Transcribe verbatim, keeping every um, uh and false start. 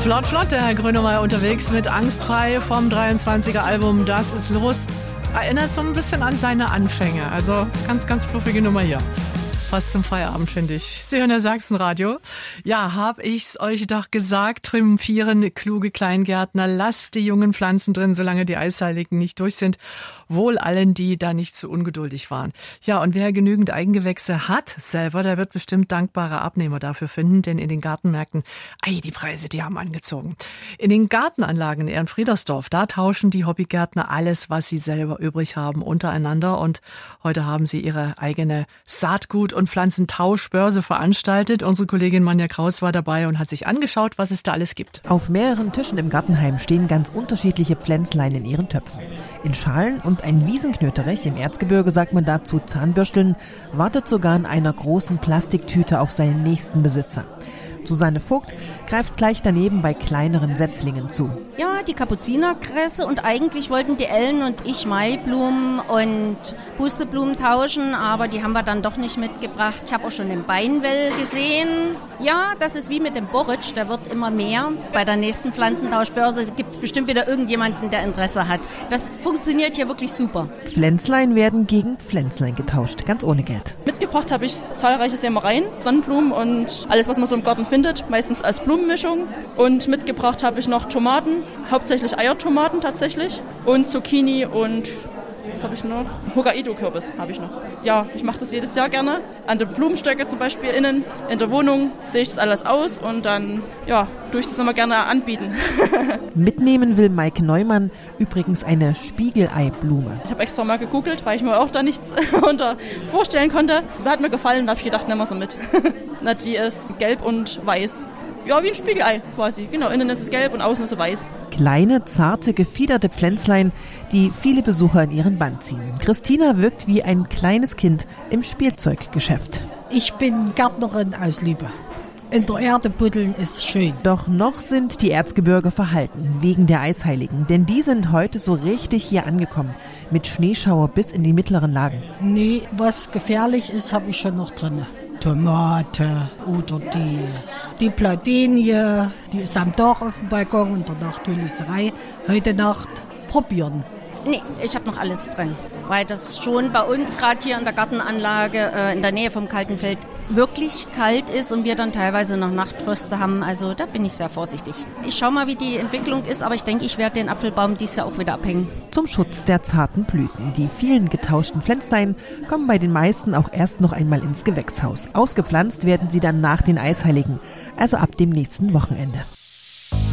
Flott, flott, der Herr Grönemeyer unterwegs mit Angstfrei vom dreiundzwanziger Album Das ist los. Erinnert so ein bisschen an seine Anfänge. Also ganz, ganz fluffige Nummer hier. Fast zum Feierabend, finde ich. Sie hören der Sachsenradio. Ja, hab ich's euch doch gesagt, triumphieren kluge Kleingärtner. Lasst die jungen Pflanzen drin, solange die Eisheiligen nicht durch sind. Wohl allen, die da nicht zu ungeduldig waren. Ja, und wer genügend Eigengewächse hat selber, der wird bestimmt dankbare Abnehmer dafür finden, denn in den Gartenmärkten, ei, die Preise, die haben angezogen. In den Gartenanlagen in Ehrenfriedersdorf, da tauschen die Hobbygärtner alles, was sie selber übrig haben, untereinander. Und heute haben sie ihre eigene Saatgut- und Pflanzentauschbörse veranstaltet. Unsere Kollegin Manja Kraus war dabei und hat sich angeschaut, was es da alles gibt. Auf mehreren Tischen im Gartenheim stehen ganz unterschiedliche Pflänzlein in ihren Töpfen. In Schalen und ein Wiesenknöterich, im Erzgebirge sagt man dazu Zahnbürsteln, wartet sogar in einer großen Plastiktüte auf seinen nächsten Besitzer. Susanne Vogt greift gleich daneben bei kleineren Setzlingen zu. Ja, die Kapuzinerkresse, und eigentlich wollten die Ellen und ich Maiblumen und Pusteblumen tauschen, aber die haben wir dann doch nicht mitgebracht. Ich habe auch schon den Beinwell gesehen. Ja, das ist wie mit dem Boric, der wird immer mehr. Bei der nächsten Pflanzentauschbörse gibt es bestimmt wieder irgendjemanden, der Interesse hat. Das funktioniert hier wirklich super. Pflänzlein werden gegen Pflänzlein getauscht, ganz ohne Geld. Mitgebracht habe ich zahlreiche Sämereien, Sonnenblumen und alles, was man so im Garten findet, meistens als Blumenmischung. Und mitgebracht habe ich noch Tomaten, hauptsächlich Eiertomaten tatsächlich, und Zucchini und was habe ich noch? Hokkaido-Kürbis habe ich noch. Ja, ich mache das jedes Jahr gerne. An den Blumenstöcken zum Beispiel innen, in der Wohnung sehe ich das alles aus und dann ja, tue ich das immer gerne anbieten. Mitnehmen will Maike Neumann übrigens eine Spiegeleiblume. Ich habe extra mal gegoogelt, weil ich mir auch da nichts unter vorstellen konnte. Hat mir gefallen und da habe ich gedacht, nehmen wir so mit. Na, die ist gelb und weiß. Ja, wie ein Spiegelei quasi. Genau, innen ist es gelb und außen ist es weiß. Kleine, zarte, gefiederte Pflänzlein, die viele Besucher in ihren Bann ziehen. Christina wirkt wie ein kleines Kind im Spielzeuggeschäft. Ich bin Gärtnerin aus Liebe. In der Erde buddeln ist schön. Doch noch sind die Erzgebirge verhalten, wegen der Eisheiligen. Denn die sind heute so richtig hier angekommen. Mit Schneeschauer bis in die mittleren Lagen. Nee, was gefährlich ist, habe ich schon noch drin. Tomate oder die, die Platenie, die ist am Dach auf dem Balkon und der Nachthöhliserei. Heute Nacht probieren. Nee, ich habe noch alles drin, weil das schon bei uns gerade hier in der Gartenanlage äh, in der Nähe vom Kaltenfeld wirklich kalt ist und wir dann teilweise noch Nachtfröste haben. Also da bin ich sehr vorsichtig. Ich schaue mal, wie die Entwicklung ist, aber ich denke, ich werde den Apfelbaum dieses Jahr auch wieder abhängen. Zum Schutz der zarten Blüten. Die vielen getauschten Pflänzlein kommen bei den meisten auch erst noch einmal ins Gewächshaus. Ausgepflanzt werden sie dann nach den Eisheiligen, also ab dem nächsten Wochenende.